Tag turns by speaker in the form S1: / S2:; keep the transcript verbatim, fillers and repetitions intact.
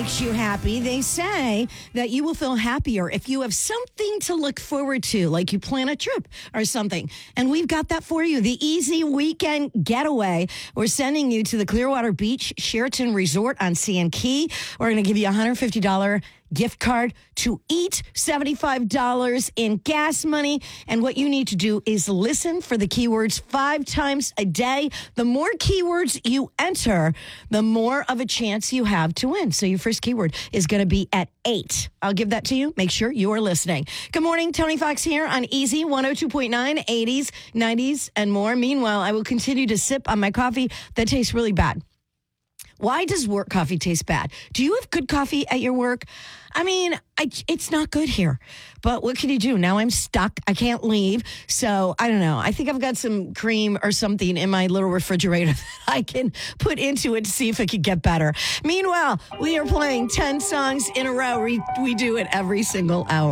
S1: makes you happy. They say that you will feel happier if you have something to look forward to, like you plan a trip or something. And we've got that for you. The Easy Weekend Getaway. We're sending you to the Clearwater Beach Sheraton Resort on Sand Key. We're going to give you a one hundred fifty dollars gift card to eat, seventy-five dollars in gas money. And what you need to do is listen for the keywords five times a day. The more keywords you enter, the more of a chance you have to win. So your first keyword is going to be at eight. I'll give that to you. Make sure you are listening. Good morning. Tony Fox here on Easy one oh two point nine, eighties, nineties, and more. Meanwhile, I will continue to sip on my coffee that tastes really bad. Why does work coffee taste bad? Do you have good coffee at your work? I mean, I, it's not good here. But what can you do? Now I'm stuck. I can't leave. So I don't know. I think I've got some cream or something in my little refrigerator that I can put into it to see if it could get better. Meanwhile, we are playing ten songs in a row. We, we do it every single hour.